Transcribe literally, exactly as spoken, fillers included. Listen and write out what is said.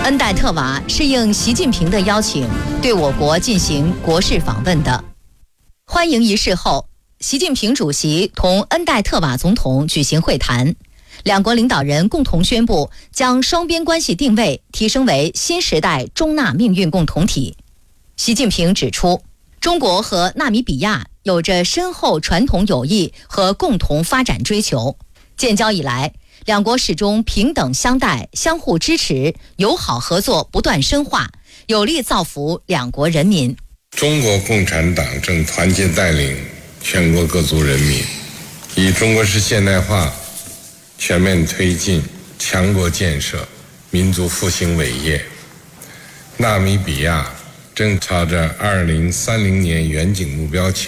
恩戴特瓦是应习近平的邀请，对我国进行国事访问的。欢迎仪式后，习近平主席同恩戴特瓦总统举行会谈，两国领导人共同宣布将双边关系定位提升为新时代中纳命运共同体。习近平指出，中国和纳米比亚有着深厚传统友谊和共同发展追求，建交以来，两国始终平等相待，相互支持，友好合作不断深化，有力造福两国人民。 中国共产党正团结带领全国各族人民，以中国式现代化全面推进强国建设、民族复兴伟业。纳米比亚正朝着二零三零年远景目标前